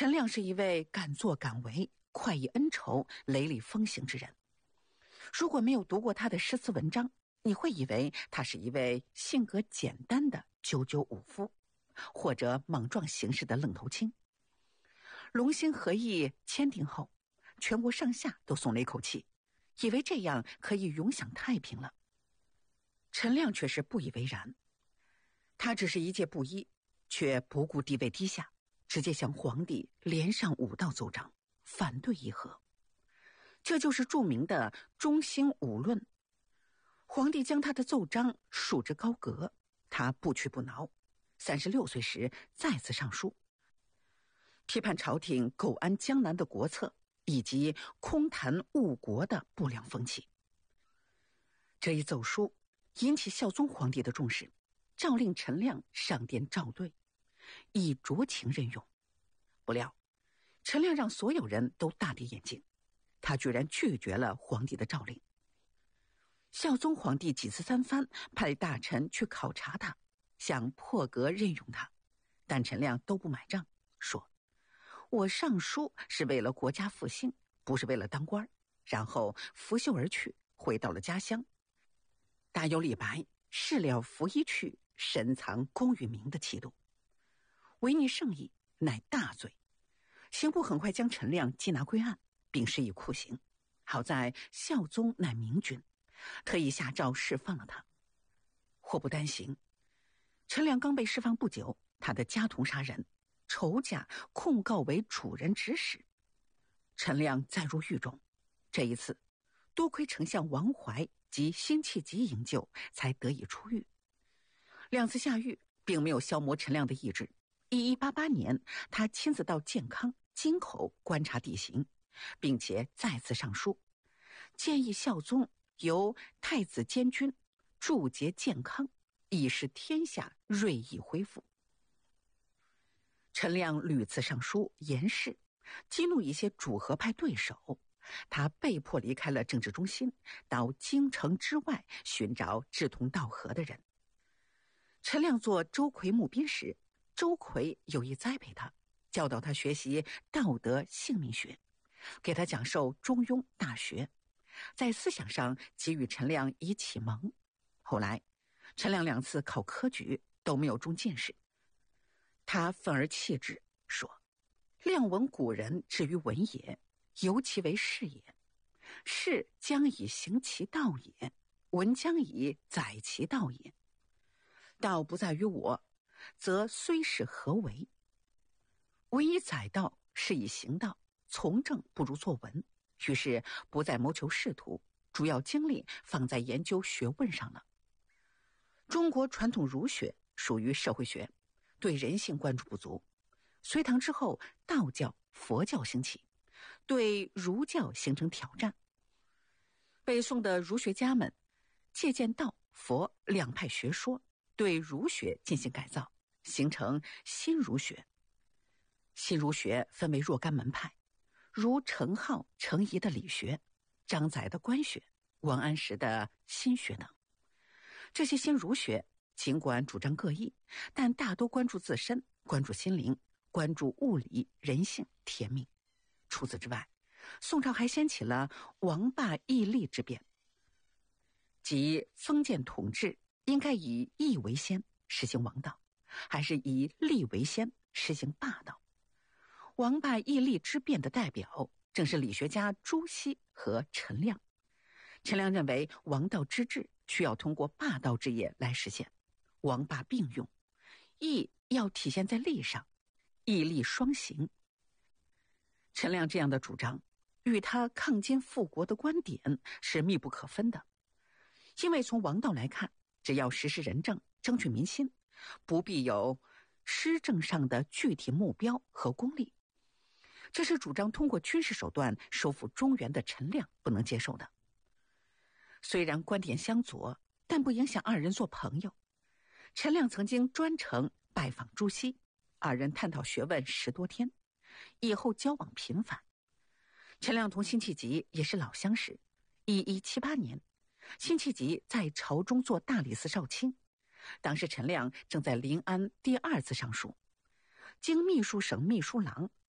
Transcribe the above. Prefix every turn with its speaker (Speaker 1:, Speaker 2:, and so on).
Speaker 1: 陈亮是一位敢作敢为、快意恩仇、雷厉风行之人。如果没有读过他的诗词文章，你会以为他是一位性格简单的九九五夫，或者莽撞行事的愣头青。龙兴和议签订后，全国上下都松了一口气，以为这样可以永享太平了。陈亮却是不以为然，他只是一介布衣，却不顾地位低下，直接向皇帝连上5道奏章，反对议和。这就是著名的中兴5论。皇帝将他的奏章束之高阁，他不屈不挠。36岁时再次上书，批判朝廷苟安江南的国策，以及空谈误国的不良风气。这一奏书引起孝宗皇帝的重视，诏令陈亮上殿校对，以酌情任用。不料陈亮让所有人都大跌眼镜，他居然拒绝了皇帝的诏令。孝宗皇帝几次3番派大臣去考察他，想破格任用他，但陈亮都不买账，说我上书是为了国家复兴，不是为了当官，然后拂袖而去，回到了家乡。大有李白事了拂衣去，深藏功与名的气度。违逆圣意乃大罪，刑部很快将陈亮缉拿归案，并施以酷刑。好在孝宗乃明君，特意下诏释放了他。祸不单行，陈亮刚被释放不久，他的家童杀人，仇家控告为主人指使。陈亮再入狱中，这一次多亏丞相王怀及辛弃疾营救，才得以出狱。2次下狱并没有消磨陈亮的意志。1188年，他亲自到建康、京口观察地形，并且再次上书，建议孝宗由太子监军驻节建康，以使天下锐意恢复。陈亮屡次上书言事，激怒一些主和派对手，他被迫离开了政治中心，到京城之外寻找志同道合的人。陈亮做周奎募兵时，周奎有意栽培他，教导他学习道德性命学，给他讲授中庸大学，在思想上给予陈亮以启蒙。后来陈亮2次考科举都没有中进士，他愤而弃之，说亮闻古人至于文也，犹其为士也，士将以行其道也，文将以载其道也。道不在于我，则虽是何为？文以载道，是以行道，从政不如作文。于是不再谋求仕途，主要精力放在研究学问上了。中国传统儒学属于社会学，对人性关注不足。隋唐之后，道教、佛教兴起，对儒教形成挑战。北宋的儒学家们借鉴道、佛2派学说，对儒学进行改造，形成新儒学。新儒学分为若干门派，如程颢、程颐的理学，张载的官学，王安石的心学等。这些新儒学尽管主张各异，但大多关注自身，关注心灵，关注物理、人性、天命。除此之外，宋朝还掀起了王霸义利之变，即封建统治应该以义为先，实行王道，还是以利为先，实行霸道。王霸义利之变的代表正是理学家朱熹和陈亮。陈亮认为王道之治需要通过霸道之业来实现，王霸并用，义要体现在利上，义利双行。陈亮这样的主张与他抗金复国的观点是密不可分的。因为从王道来看，只要实施仁政，争取民心，不必有施政上的具体目标和功利。这是主张通过军事手段收复中原的陈亮不能接受的。虽然观点相左，但不影响2人做朋友。陈亮曾经专程拜访朱熹，2人探讨学问10多天，以后交往频繁。陈亮同辛弃疾也是老相识。1178年，辛弃疾在朝中做大理寺少卿，当时陈亮正在临安第2次上书，经秘书省秘书郎